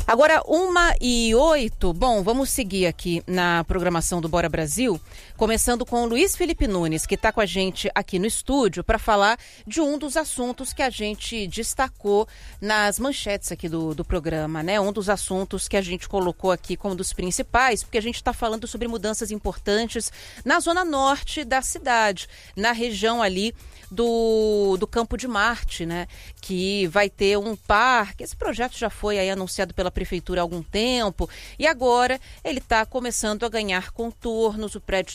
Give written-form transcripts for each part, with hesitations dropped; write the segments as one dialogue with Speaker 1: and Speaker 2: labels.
Speaker 1: Agora, 1h08, bom, vamos seguir aqui na programação do Bora Brasil, começando com o Luiz Felipe Nunes, que está com a gente aqui no estúdio para falar de um dos assuntos que a gente destacou nas manchetes aqui do programa, né? Um dos assuntos que a gente colocou aqui como dos principais, porque a gente está falando sobre mudanças importantes na zona norte da cidade, na região ali do Campo de Marte, né? Que vai ter um parque. Esse projeto já foi aí anunciado pela prefeitura há algum tempo e agora ele está começando a ganhar contornos,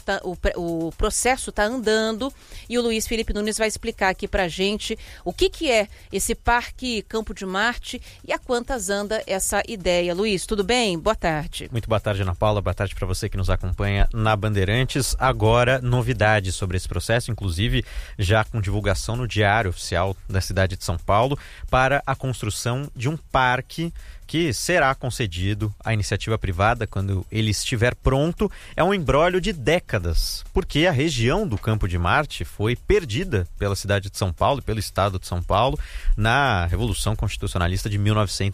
Speaker 1: o processo está andando e o Luiz Felipe Nunes vai explicar aqui para a gente o que é esse Parque Campo de Marte e a quantas anda essa ideia. Luiz, tudo bem? Boa tarde.
Speaker 2: Muito boa tarde, Ana Paula. Boa tarde para você que nos acompanha na Bandeirantes. Agora, novidades sobre esse processo, inclusive já com divulgação no Diário Oficial da cidade de São Paulo, para a construção de um parque que será concedido à iniciativa privada quando ele estiver pronto. É um imbróglio de décadas, porque a região do Campo de Marte foi perdida pela cidade de São Paulo e pelo estado de São Paulo na Revolução Constitucionalista de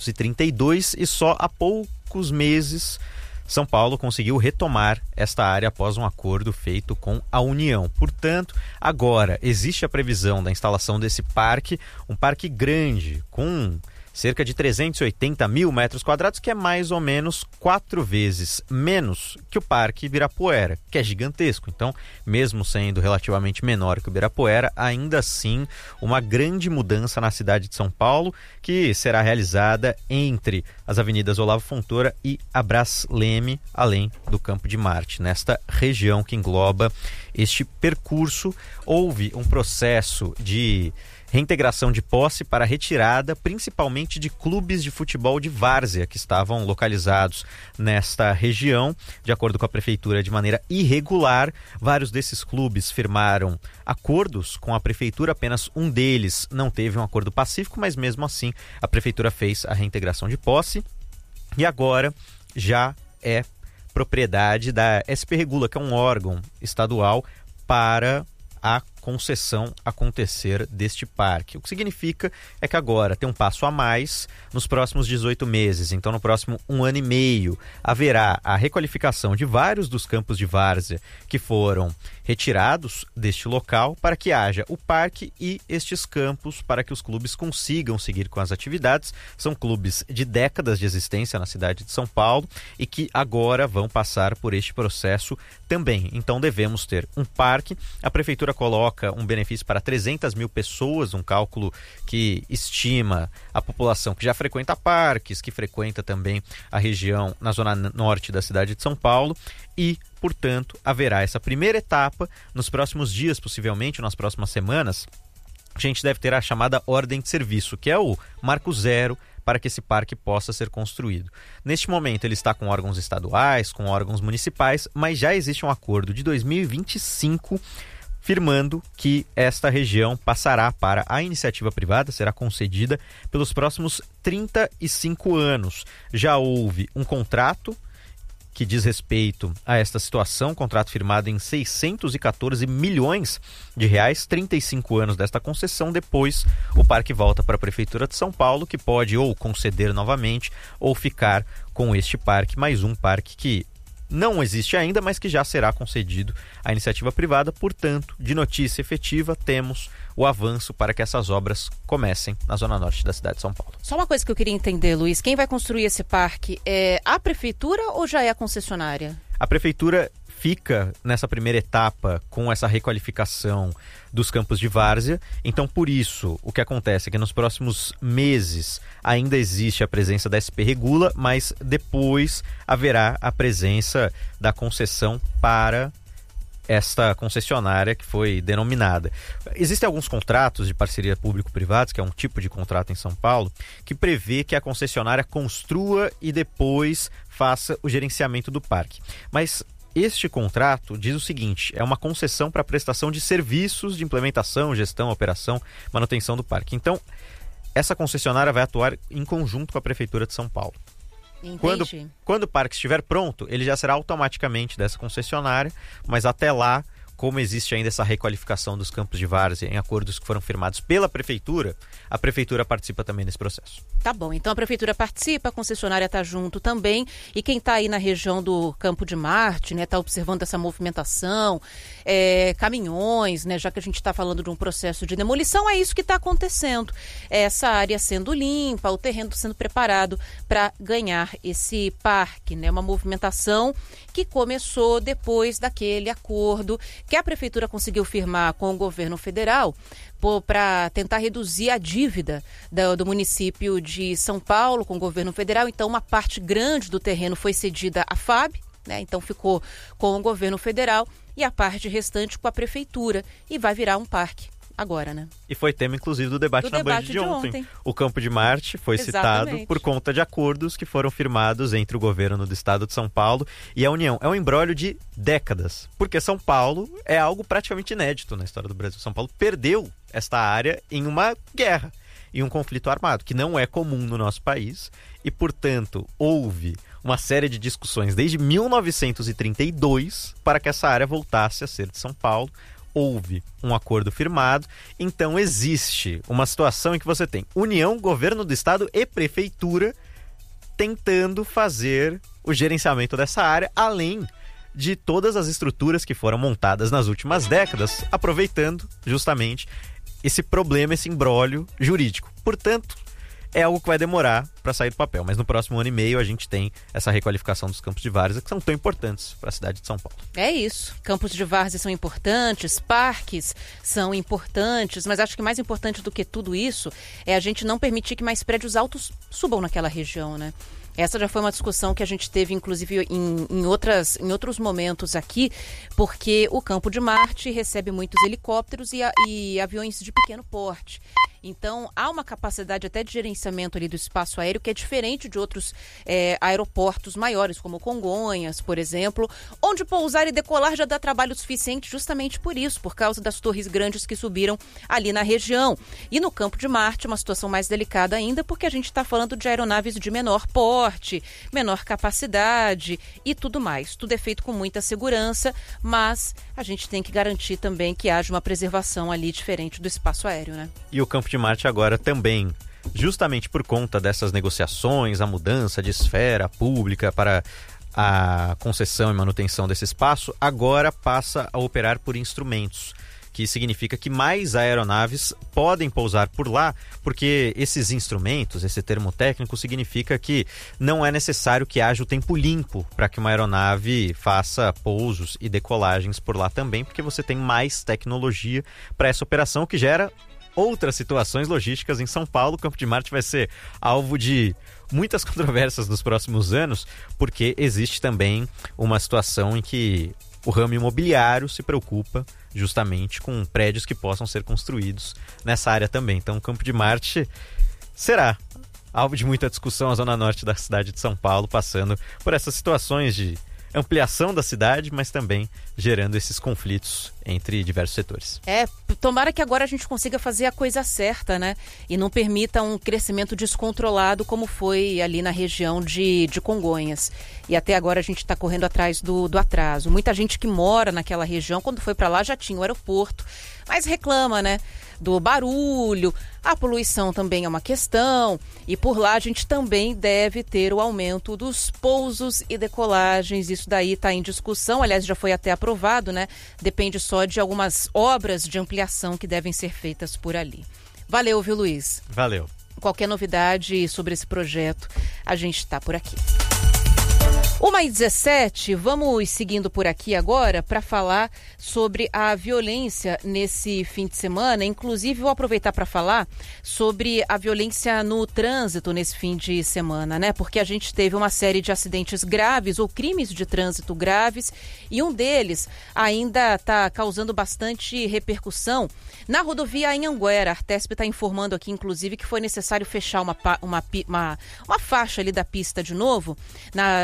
Speaker 2: 1932 e só há poucos meses São Paulo conseguiu retomar esta área após um acordo feito com a União. Portanto, agora existe a previsão da instalação desse parque, um parque grande, com cerca de 380 mil metros quadrados, que é mais ou menos 4 vezes menos que o Parque Ibirapuera, que é gigantesco. Então, mesmo sendo relativamente menor que o Ibirapuera, ainda assim uma grande mudança na cidade de São Paulo, que será realizada entre as avenidas Olavo Fontoura e a Brás Leme, além do Campo de Marte. Nesta região que engloba este percurso, houve um processo de reintegração de posse para retirada, principalmente de clubes de futebol de várzea que estavam localizados nesta região, de acordo com a prefeitura, de maneira irregular. Vários desses clubes firmaram acordos com a prefeitura, apenas um deles não teve um acordo pacífico, mas mesmo assim a prefeitura fez a reintegração de posse e agora já é propriedade da SP Regula, que é um órgão estadual para a concessão acontecer deste parque. O que significa é que agora tem um passo a mais nos próximos 18 meses. Então, no próximo 1 ano e meio, haverá a requalificação de vários dos campos de várzea que foram retirados deste local para que haja o parque e estes campos para que os clubes consigam seguir com as atividades. São clubes de décadas de existência na cidade de São Paulo e que agora vão passar por este processo também. Então, devemos ter um parque. A prefeitura coloca um benefício para 300 mil pessoas, um cálculo que estima a população que já frequenta parques, que frequenta também a região na zona norte da cidade de São Paulo e, portanto, haverá essa primeira etapa nos próximos dias, possivelmente nas próximas semanas. A gente deve ter a chamada ordem de serviço, que é o marco zero para que esse parque possa ser construído. Neste momento ele está com órgãos estaduais, com órgãos municipais, mas já existe um acordo de 2025 firmando que esta região passará para a iniciativa privada, será concedida pelos próximos 35 anos. Já houve um contrato que diz respeito a esta situação, contrato firmado em 614 milhões de reais, 35 anos desta concessão. Depois o parque volta para a Prefeitura de São Paulo, que pode ou conceder novamente ou ficar com este parque, mais um parque que não existe ainda, mas que já será concedido à iniciativa privada. Portanto, de notícia efetiva, temos o avanço para que essas obras comecem na zona norte da cidade de São Paulo.
Speaker 1: Só uma coisa que eu queria entender, Luiz, quem vai construir esse parque é a prefeitura ou já é a concessionária?
Speaker 2: A prefeitura fica nessa primeira etapa com essa requalificação dos campos de várzea. Então, por isso, o que acontece é que nos próximos meses ainda existe a presença da SP Regula, mas depois haverá a presença da concessão para esta concessionária que foi denominada. Existem alguns contratos de parceria público-privados, que é um tipo de contrato em São Paulo, que prevê que a concessionária construa e depois faça o gerenciamento do parque. Mas este contrato diz o seguinte: é uma concessão para prestação de serviços de implementação, gestão, operação, manutenção do parque. Então, essa concessionária vai atuar em conjunto com a Prefeitura de São Paulo. Quando o parque estiver pronto, ele já será automaticamente dessa concessionária, mas até lá como existe ainda essa requalificação dos campos de várzea em acordos que foram firmados pela Prefeitura, a Prefeitura participa também nesse processo.
Speaker 1: Tá bom, então a Prefeitura participa, a concessionária está junto também, e quem está aí na região do Campo de Marte, né, está observando essa movimentação, caminhões, né, já que a gente está falando de um processo de demolição, é isso que está acontecendo. Essa área sendo limpa, o terreno sendo preparado para ganhar esse parque, né, uma movimentação que começou depois daquele acordo que a Prefeitura conseguiu firmar com o governo federal para tentar reduzir a dívida do município de São Paulo com o governo federal. Então, uma parte grande do terreno foi cedida à FAB, né? Então ficou com o governo federal, e a parte restante com a Prefeitura, e vai virar um parque agora, né?
Speaker 2: E foi tema, inclusive, do debate na Band de ontem. O Campo de Marte foi citado por conta de acordos que foram firmados entre o governo do estado de São Paulo e a União. É um imbróglio de décadas, porque São Paulo é algo praticamente inédito na história do Brasil. São Paulo perdeu esta área em uma guerra, em um conflito armado, que não é comum no nosso país, e, portanto, houve uma série de discussões desde 1932 para que essa área voltasse a ser de São Paulo. Houve um acordo firmado, então existe uma situação em que você tem União, governo do estado e prefeitura tentando fazer o gerenciamento dessa área, além de todas as estruturas que foram montadas nas últimas décadas, aproveitando justamente esse problema, esse imbróglio jurídico. Portanto, é algo que vai demorar para sair do papel, mas no próximo ano e meio a gente tem essa requalificação dos campos de várzea, que são tão importantes para a cidade de São Paulo.
Speaker 1: É isso, campos de várzea são importantes, parques são importantes, mas acho que mais importante do que tudo isso é a gente não permitir que mais prédios altos subam naquela região, né? Essa já foi uma discussão que a gente teve, inclusive, em outros momentos aqui, porque o Campo de Marte recebe muitos helicópteros e aviões de pequeno porte. Então, há uma capacidade até de gerenciamento ali do espaço aéreo que é diferente de outros aeroportos maiores, como Congonhas, por exemplo, onde pousar e decolar já dá trabalho suficiente justamente por isso, por causa das torres grandes que subiram ali na região. E no Campo de Marte, uma situação mais delicada ainda, porque a gente está falando de aeronaves de menor porte, menor capacidade e tudo mais. Tudo é feito com muita segurança, mas a gente tem que garantir também que haja uma preservação ali diferente do espaço aéreo, né?
Speaker 2: E o Campo de Marte agora também, justamente por conta dessas negociações, a mudança de esfera pública para a concessão e manutenção desse espaço, agora passa a operar por instrumentos, que significa que mais aeronaves podem pousar por lá, porque esses instrumentos, esse termo técnico, significa que não é necessário que haja o tempo limpo para que uma aeronave faça pousos e decolagens por lá também, porque você tem mais tecnologia para essa operação, que gera outras situações logísticas em São Paulo. O Campo de Marte vai ser alvo de muitas controvérsias nos próximos anos, porque existe também uma situação em que o ramo imobiliário se preocupa justamente com prédios que possam ser construídos nessa área também. Então, o Campo de Marte será alvo de muita discussão, a zona norte da cidade de São Paulo, passando por essas situações de ampliação da cidade, mas também gerando esses conflitos entre diversos setores.
Speaker 1: Tomara que agora a gente consiga fazer a coisa certa, né? E não permita um crescimento descontrolado como foi ali na região de Congonhas. E até agora a gente está correndo atrás do atraso. Muita gente que mora naquela região, quando foi para lá já tinha o aeroporto, mas reclama, né? Do barulho, a poluição também é uma questão, e por lá a gente também deve ter o aumento dos pousos e decolagens. Isso daí está em discussão, aliás já foi até aprovado, né? Depende só de algumas obras de ampliação que devem ser feitas por ali. Valeu, viu, Luiz?
Speaker 2: Valeu.
Speaker 1: Qualquer novidade sobre esse projeto, a gente está por aqui. 1h17, vamos seguindo por aqui agora para falar sobre a violência nesse fim de semana. Inclusive, vou aproveitar para falar sobre a violência no trânsito nesse fim de semana, né? Porque a gente teve uma série de acidentes graves ou crimes de trânsito graves, e um deles ainda está causando bastante repercussão na rodovia Anhanguera. A Artesp está informando aqui, inclusive, que foi necessário fechar uma faixa ali da pista de novo,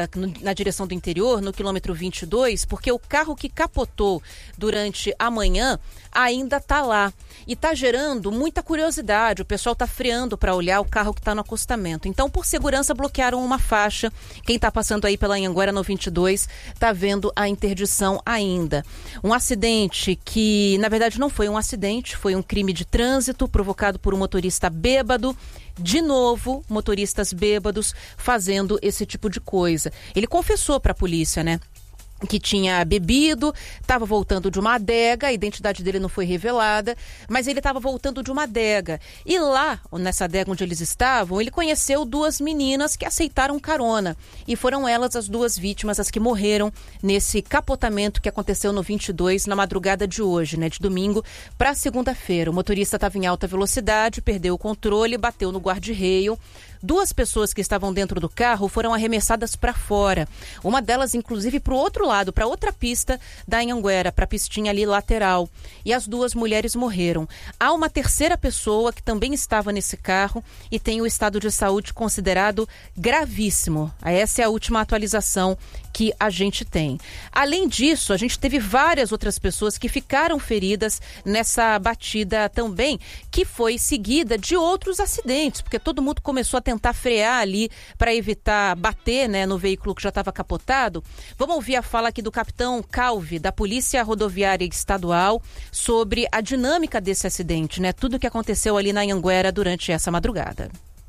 Speaker 1: na direção do interior, no quilômetro 22, porque o carro que capotou durante a manhã ainda está lá. E está gerando muita curiosidade. O pessoal está freando para olhar o carro que está no acostamento. Então, por segurança, bloquearam uma faixa. Quem está passando aí pela Anhanguera no 22 está vendo a interdição ainda. Um acidente que, na verdade, não foi um acidente, foi um crime de trânsito provocado por um motorista bêbado. De novo, motoristas bêbados fazendo esse tipo de coisa. Ele confessou para a polícia, né? Que tinha bebido, estava voltando de uma adega, a identidade dele não foi revelada, mas ele estava voltando de uma adega. E lá, nessa adega onde eles estavam, ele conheceu duas meninas que aceitaram carona. E foram elas as duas vítimas, as que morreram nesse capotamento que aconteceu no 22 na madrugada de hoje, né, de domingo para segunda-feira. O motorista estava em alta velocidade, perdeu o controle, bateu no guarda-reio. Duas pessoas que estavam dentro do carro foram arremessadas para fora. Uma delas, inclusive, para o outro lado, para outra pista da Anhanguera, para a pistinha ali lateral. E as duas mulheres morreram. Há uma terceira pessoa que também estava nesse carro e tem o estado de saúde considerado gravíssimo. Essa é a última atualização que a gente tem. Além disso, a gente teve várias outras pessoas que ficaram feridas nessa batida também, que foi seguida de outros acidentes, porque todo mundo começou a tentar frear ali para evitar bater, né, no veículo que já estava capotado. Vamos ouvir a fala aqui do capitão Calvi, da Polícia Rodoviária Estadual, sobre a dinâmica desse acidente, né? Tudo o que aconteceu ali na Anhanguera durante essa madrugada.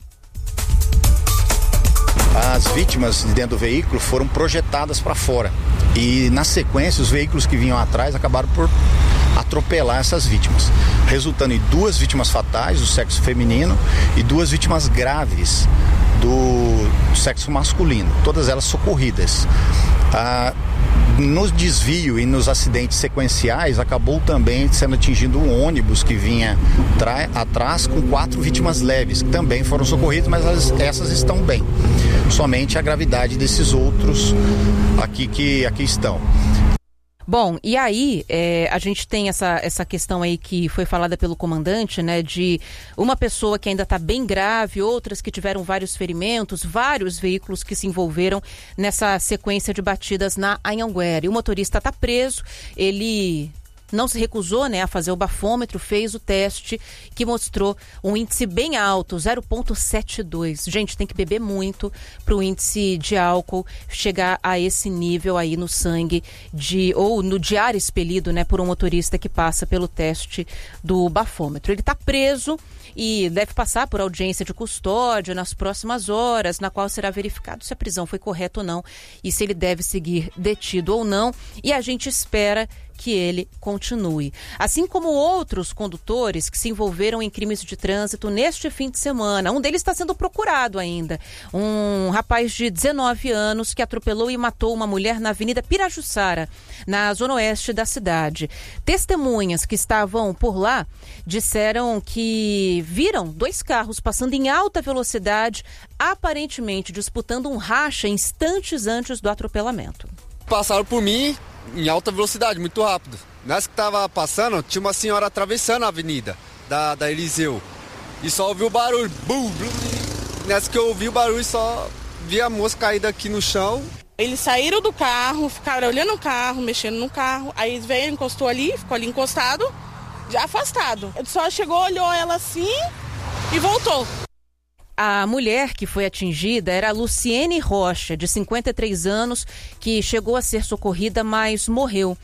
Speaker 3: As vítimas dentro do veículo foram projetadas para fora e, na sequência, os veículos que vinham atrás acabaram por atropelar essas vítimas, resultando em duas vítimas fatais do sexo feminino e duas vítimas graves do sexo masculino, todas elas socorridas. No desvio e nos acidentes sequenciais, acabou também sendo atingido um ônibus que vinha atrás com 4 vítimas leves, que também foram socorridas, mas essas estão bem. Somente a gravidade desses outros que aqui estão.
Speaker 1: Bom, e aí a gente tem essa questão aí que foi falada pelo comandante, né, de uma pessoa que ainda está bem grave, outras que tiveram vários ferimentos, vários veículos que se envolveram nessa sequência de batidas na Anhanguera. E o motorista está preso, ele não se recusou, né, a fazer o bafômetro, fez o teste que mostrou um índice bem alto, 0,72. Gente, tem que beber muito para o índice de álcool chegar a esse nível aí no sangue ou no de ar expelido, né, por um motorista que passa pelo teste do bafômetro. Ele está preso e deve passar por audiência de custódia nas próximas horas, na qual será verificado se a prisão foi correta ou não e se ele deve seguir detido ou não. E a gente espera que ele continue. Assim como outros condutores que se envolveram em crimes de trânsito neste fim de semana. Um deles está sendo procurado ainda. Um rapaz de 19 anos que atropelou e matou uma mulher na Avenida Pirajussara, na zona oeste da cidade. Testemunhas que estavam por lá disseram que viram 2 carros passando em alta velocidade, aparentemente disputando um racha instantes antes do atropelamento.
Speaker 4: Passaram por mim em alta velocidade, muito rápido. Nessa que tava passando, tinha uma senhora atravessando a avenida da Eliseu. E só ouvi o barulho. Bum, bum. Nessa que eu ouvi o barulho, só vi a moça caída aqui no chão.
Speaker 5: Eles saíram do carro, ficaram olhando o carro, mexendo no carro. Aí veio, encostou ali, ficou ali encostado, já afastado. Ele só chegou, olhou ela assim e voltou.
Speaker 1: A mulher que foi atingida era a Luciene Rocha, de 53 anos, que chegou a ser socorrida, mas morreu.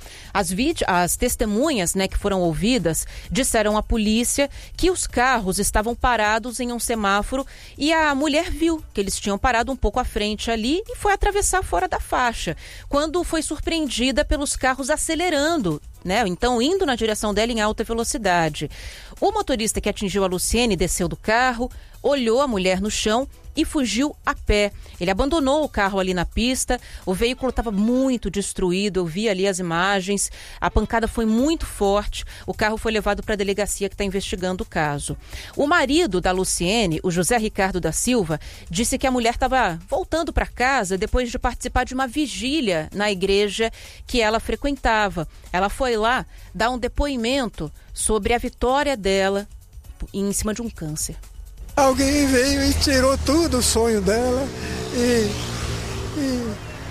Speaker 1: As testemunhas, né, que foram ouvidas disseram à polícia que os carros estavam parados em um semáforo e a mulher viu que eles tinham parado um pouco à frente ali e foi atravessar fora da faixa, quando foi surpreendida pelos carros acelerando, né? Então, indo na direção dela em alta velocidade. O motorista que atingiu a Luciene desceu do carro, olhou a mulher no chão e fugiu a pé. Ele abandonou o carro ali na pista, o veículo estava muito destruído, eu vi ali as imagens, a pancada foi muito forte, o carro foi levado para a delegacia que está investigando o caso. O marido da Luciene, o José Ricardo da Silva, disse que a mulher estava voltando para casa depois de participar de uma vigília na igreja que ela frequentava. Ela foi lá dar um depoimento sobre a vitória dela em cima de um câncer.
Speaker 6: Alguém veio e tirou tudo o sonho dela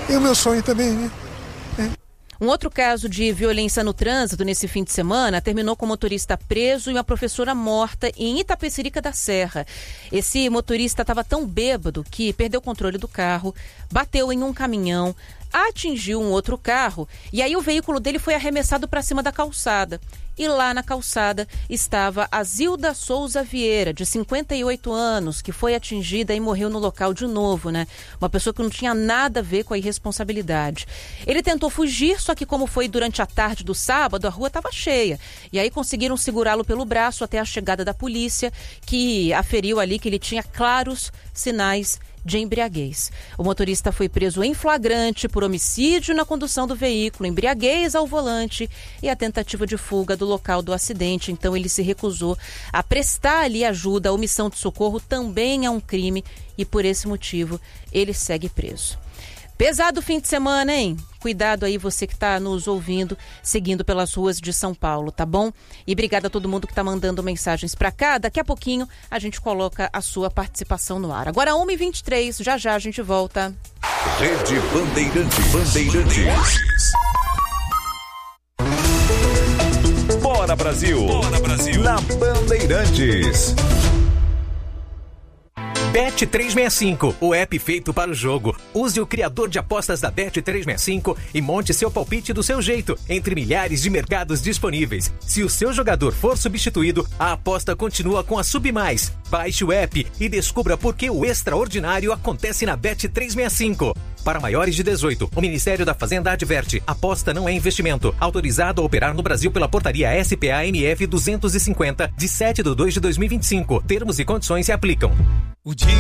Speaker 6: é o meu sonho também, né?
Speaker 1: Um outro caso de violência no trânsito nesse fim de semana terminou com um motorista preso e uma professora morta em Itapecerica da Serra. Esse motorista estava tão bêbado que perdeu o controle do carro, bateu em um caminhão, atingiu um outro carro e aí o veículo dele foi arremessado para cima da calçada. E lá na calçada estava a Zilda Souza Vieira, de 58 anos, que foi atingida e morreu no local de novo, né? Uma pessoa que não tinha nada a ver com a irresponsabilidade. Ele tentou fugir, só que como foi durante a tarde do sábado, a rua estava cheia. E aí conseguiram segurá-lo pelo braço até a chegada da polícia, que aferiu ali que ele tinha claros sinais de embriaguez. O motorista foi preso em flagrante por homicídio na condução do veículo, embriaguez ao volante e a tentativa de fuga do local do acidente. Então ele se recusou a prestar ali ajuda. A omissão de socorro também é um crime e por esse motivo ele segue preso. Pesado fim de semana, hein? Cuidado aí você que está nos ouvindo, seguindo pelas ruas de São Paulo, tá bom? E obrigada a todo mundo que está mandando mensagens para cá. Daqui a pouquinho a gente coloca a sua participação no ar. Agora 1h23, já a gente volta.
Speaker 7: Rede Bandeirantes. Bora Brasil! Bora Brasil! Na Bandeirantes.
Speaker 8: Bet365, o app feito para o jogo. Use o criador de apostas da Bet365 e monte seu palpite do seu jeito, entre milhares de mercados disponíveis. Se o seu jogador for substituído, a aposta continua com a Submais. Baixe o app e descubra por que o extraordinário acontece na Bet365. Para maiores de 18, o Ministério da Fazenda adverte: aposta não é investimento. Autorizado a operar no Brasil pela portaria SPA-MF 250, de 7/2/2025. Termos e condições se aplicam.
Speaker 9: O dia